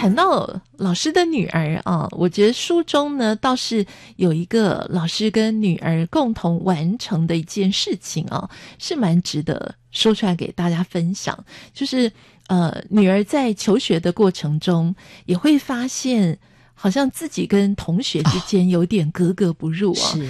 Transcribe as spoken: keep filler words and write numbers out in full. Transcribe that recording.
谈到老师的女儿啊，我觉得书中呢倒是有一个老师跟女儿共同完成的一件事情啊，是蛮值得说出来给大家分享。就是呃，女儿在求学的过程中也会发现好像自己跟同学之间有点格格不入啊。